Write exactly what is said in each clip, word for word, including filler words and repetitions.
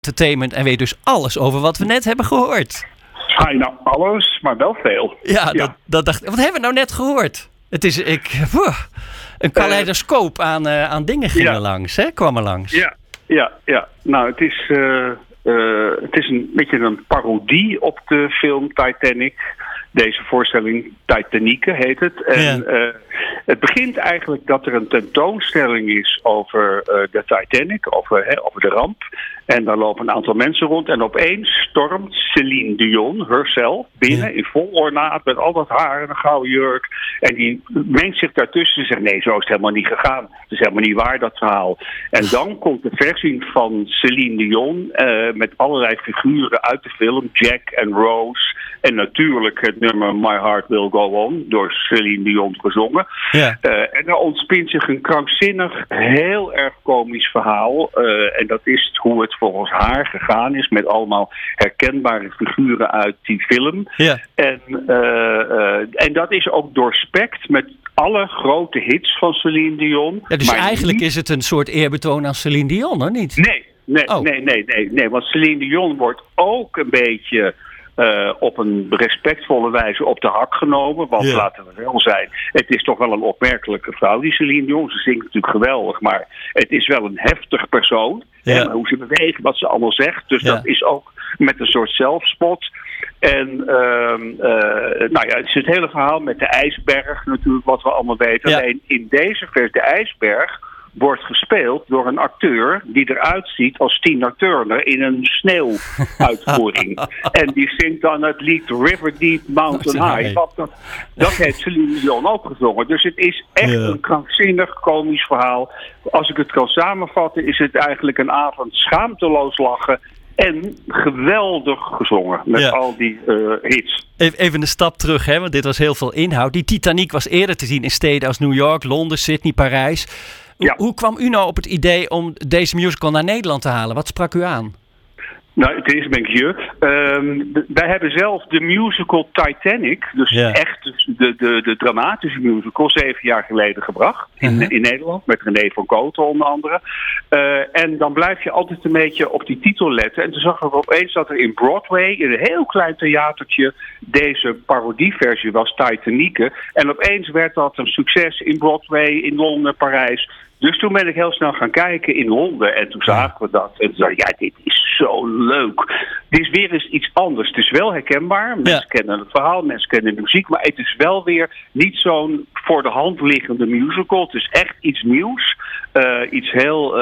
entertainment en weet dus alles over wat we net hebben gehoord. Ga je nou alles, maar wel veel. Ja, ja. Dat, dat dacht ik. Wat hebben we nou net gehoord? Het is ik, woe, een kaleidoscoop uh, aan, uh, aan dingen gingen ja. langs, hè? Kwam er langs. Ja, ja, ja. Nou, het is, uh, uh, het is een beetje een parodie op de film Titanic. Deze voorstelling Titanique heet het. En ja. uh, het begint eigenlijk dat er een tentoonstelling is over uh, de Titanic, over, hè, over de ramp. En daar lopen een aantal mensen rond. En opeens stormt Céline Dion, herself, binnen ja. in vol ornaat met al dat haar en een gouden jurk. En die mengt zich daartussen en zegt, nee, zo is het helemaal niet gegaan. Het is helemaal niet waar, dat verhaal. En dan komt de versie van Céline Dion uh, met allerlei figuren uit de film. Jack en Rose. En natuurlijk het nummer My Heart Will Go On, door Céline Dion gezongen. Ja. Uh, en daar ontspint zich een krankzinnig, heel erg komisch verhaal. Uh, en dat is hoe het volgens haar gegaan is, met allemaal herkenbare figuren uit die film. Ja. En, uh, uh, en dat is ook doorspekt met alle grote hits van Céline Dion. Ja, dus maar eigenlijk niet... is het een soort eerbetoon aan Céline Dion, hoor, niet? Nee, nee, oh. nee, nee, nee, nee. Want Céline Dion wordt ook een beetje... Uh, op een respectvolle wijze op de hak genomen. Want ja. laten we wel zijn, het is toch wel een opmerkelijke vrouw, die Céline Dion. Ze zingt natuurlijk geweldig, maar het is wel een heftig persoon. Ja. Hè, hoe ze beweegt, wat ze allemaal zegt. Dus ja. dat is ook met een soort zelfspot. En uh, uh, nou ja, het is het hele verhaal met de ijsberg natuurlijk, wat we allemaal weten. Ja. Alleen in deze versie, de ijsberg wordt gespeeld door een acteur die eruit ziet als Tina Turner in een sneeuwuitvoering. En die zingt dan het lied River Deep Mountain High. Dat, dat, dat heeft Céline Dion ook gezongen. Dus het is echt ja. een krankzinnig komisch verhaal. Als ik het kan samenvatten, is het eigenlijk een avond schaamteloos lachen en geweldig gezongen met ja. al die uh, hits. Even een stap terug, hè, want dit was heel veel inhoud. Die Titanic was eerder te zien in steden als New York, Londen, Sydney, Parijs. Ja. Hoe kwam u nou op het idee om deze musical naar Nederland te halen? Wat sprak u aan? Nou, ten eerste ben ik je. Um, d- wij hebben zelf de musical Titanic, dus ja. echt de, de, de dramatische musical, zeven jaar geleden gebracht. In, uh-huh. in Nederland, met René van Kooten onder andere. Uh, en dan blijf je altijd een beetje op die titel letten. En toen zag ik opeens dat er in Broadway, in een heel klein theatertje, deze parodieversie was, Titanique. En opeens werd dat een succes in Broadway, in Londen, Parijs. Dus toen ben ik heel snel gaan kijken in Londen en toen zagen we dat. En toen dacht ik, ja, dit is zo leuk. Dit is weer eens iets anders. Het is wel herkenbaar. Mensen ja. kennen het verhaal, mensen kennen de muziek. Maar het is wel weer niet zo'n voor de hand liggende musical. Het is echt iets nieuws. Uh, iets, heel,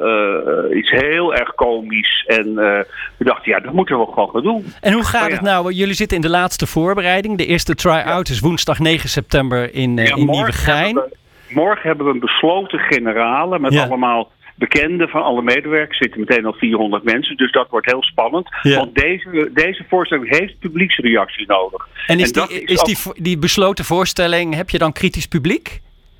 uh, uh, iets heel erg komisch. En uh, we dachten, ja, dat moeten we gewoon gaan doen. En hoe gaat maar, het ja. nou? Jullie zitten in de laatste voorbereiding. De eerste try-out ja. is woensdag negen september in, uh, ja, in Nieuwegein. Morgen hebben we een besloten generale met ja. allemaal bekenden van alle medewerkers. Er zitten meteen al vierhonderd mensen, dus dat wordt heel spannend. Ja. Want deze, deze voorstelling heeft publieksreacties nodig. En is, en die, is, is ook... die, die besloten voorstelling, heb je dan kritisch publiek?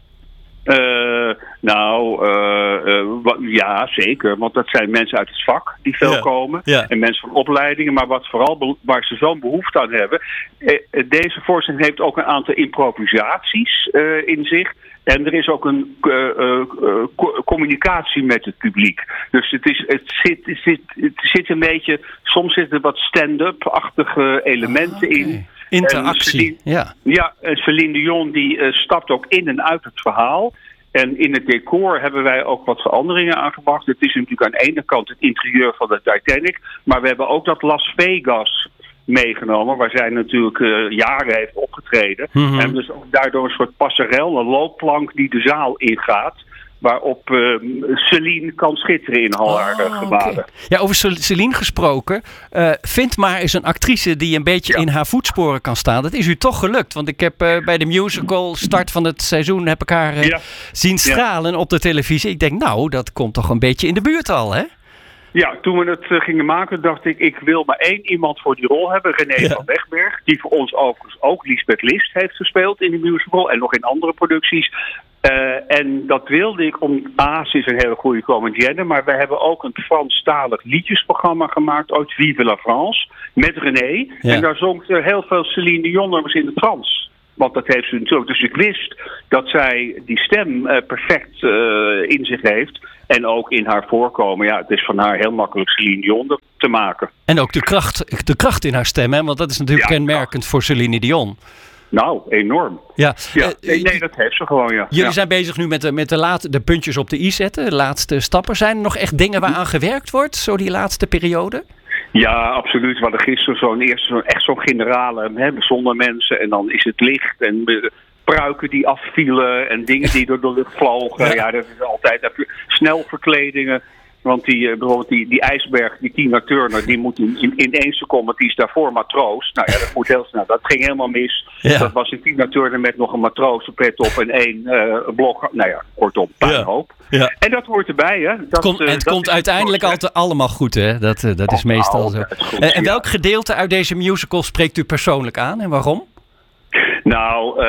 Uh, nou, uh, uh, wat, ja, zeker. Want dat zijn mensen uit het vak die veel ja. komen. Ja. En mensen van opleidingen. Maar wat vooral be- waar ze zo'n behoefte aan hebben. Uh, deze voorstelling heeft ook een aantal improvisaties uh, in zich. En er is ook een uh, uh, uh, communicatie met het publiek. Dus het, is, het, zit, het, zit, het zit een beetje... Soms zitten er wat stand-up-achtige elementen ah, okay. in. Interactie, Celine, ja. Ja, en Céline Dion die uh, stapt ook in en uit het verhaal. En in het decor hebben wij ook wat veranderingen aangebracht. Het is natuurlijk aan de ene kant het interieur van de Titanic. Maar we hebben ook dat Las Vegas meegenomen, waar zij natuurlijk uh, jaren heeft opgetreden. Mm-hmm. En dus ook daardoor een soort passerel, een loopplank die de zaal ingaat, waarop uh, Céline kan schitteren in al haar oh, gewaden. Okay. Ja, over Céline gesproken. Uh, vind maar eens een actrice die een beetje ja. in haar voetsporen kan staan. Dat is u toch gelukt, want ik heb uh, bij de musical start van het seizoen heb ik haar uh, ja. zien stralen ja. op de televisie. Ik denk, nou, dat komt toch een beetje in de buurt al, hè? Ja, toen we het uh, gingen maken, dacht ik, ik wil maar één iemand voor die rol hebben. René ja. van Wegberg, die voor ons overigens ook Lisbeth List heeft gespeeld in de musical en nog in andere producties. Uh, en dat wilde ik om... A, ze is een hele goede comedienne, maar we hebben ook een Franstalig liedjesprogramma gemaakt, ooit Vive la France, met René. Ja. En daar zong er heel veel Céline Dion nummers in het Frans. Want dat heeft ze natuurlijk. Dus ik wist dat zij die stem uh, perfect uh, in zich heeft. En ook in haar voorkomen. Ja, het is van haar heel makkelijk Céline Dion te maken. En ook de kracht, de kracht in haar stem, hè? Want dat is natuurlijk ja, kenmerkend voor Céline Dion. Nou, enorm. Ja. ja. Nee, nee, dat heeft ze gewoon, ja. Jullie ja. zijn bezig nu met, de, met de, laat, de puntjes op de i zetten, de laatste stappen. Zijn er nog echt dingen waaraan gewerkt wordt, zo die laatste periode? Ja, absoluut. We hadden gisteren zo'n eerste, zo'n, echt zo'n generale, hè, zonder mensen. En dan is het licht en de pruiken die afvielen en dingen die door de lucht vlogen. Ja, ja dat is altijd snel verkledingen. Want die, bijvoorbeeld die, die ijsberg, die Tina Turner, die moet in, in, in één seconde, die is daarvoor matroos. Nou ja, dat moet heel snel. Dat ging helemaal mis. Ja. Dat was een Tina Turner met nog een matrozenpet op en één uh, blog. Nou ja, kortom, puinhoop. Ja. Ja. En dat hoort erbij, hè. Dat, het komt, uh, het komt uiteindelijk altijd allemaal goed, hè. Dat, uh, dat is oh, meestal zo. Goed, en, en welk ja. gedeelte uit deze musical spreekt u persoonlijk aan en waarom? Nou, uh,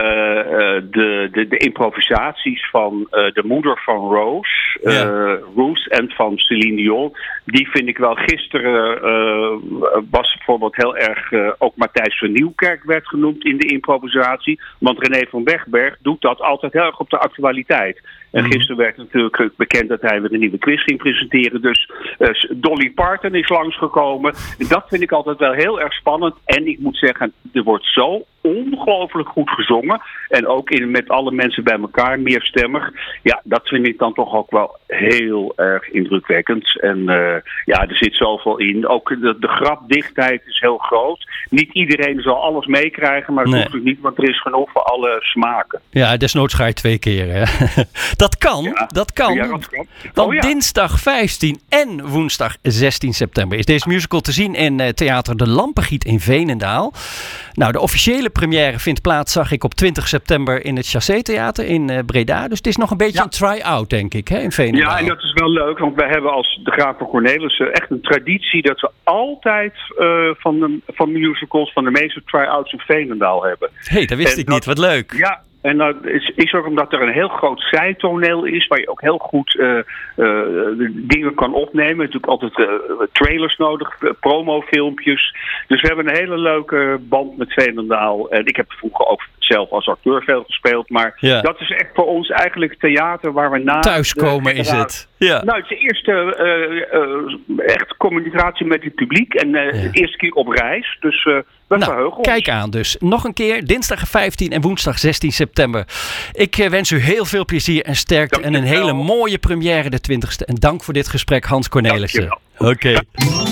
de, de, de improvisaties van uh, de moeder van Rose, uh, ja. Ruth en van Céline Dion, die vind ik wel. Gisteren uh, was bijvoorbeeld heel erg, uh, ook Matthijs van Nieuwkerk werd genoemd in de improvisatie. Want René van Wegberg doet dat altijd heel erg op de actualiteit. En gisteren werd natuurlijk bekend dat hij weer een nieuwe quiz ging presenteren. Dus uh, Dolly Parton is langsgekomen. Dat vind ik altijd wel heel erg spannend. En ik moet zeggen, er wordt zo ongelooflijk goed gezongen. En ook in, met alle mensen bij elkaar, meerstemmig. Ja, dat vind ik dan toch ook wel heel erg indrukwekkend. En uh, ja, er zit zoveel in. Ook de, de grapdichtheid is heel groot. Niet iedereen zal alles meekrijgen, maar het nee. hoeft ook niet, want er is genoeg voor alle smaken. Ja, desnoods ga je twee keer, hè. Dat kan, ja. dat kan. Ja, dat kan. Want oh, ja. dinsdag vijftien en woensdag zestien september is deze musical te zien in uh, Theater De Lampengiet in Veenendaal. Nou, de officiële première vindt plaats, zag ik, op twintig september in het Chassé Theater in uh, Breda. Dus het is nog een beetje ja. een try-out, denk ik, hè, in Veenendaal. Ja, en dat is wel leuk, want wij hebben als de Graaf van Cornelissen echt een traditie dat we altijd uh, van, de, van musicals, van de meeste try-outs in Veenendaal hebben. Hé, hey, dat wist en ik dat, niet. Wat leuk. Ja. En dat is, is ook omdat er een heel groot zijtoneel is, waar je ook heel goed uh, uh, dingen kan opnemen. Natuurlijk altijd uh, trailers nodig, uh, promofilmpjes. Dus we hebben een hele leuke band met Veenendaal. En ik heb vroeger ook zelf als acteur veel gespeeld. Maar ja. dat is echt voor ons eigenlijk theater waar we na... Thuiskomen is het. Ja. Nou, het is de eerste uh, uh, echt communicatie met het publiek. En uh, ja. de eerste keer op reis. Dus... Uh, Nou, kijk aan dus. Nog een keer, dinsdag vijftien en woensdag zestien september. Ik uh, wens u heel veel plezier en sterkte en een hele mooie première de twintigste. En dank voor dit gesprek, Hans Cornelissen. Oké. Okay.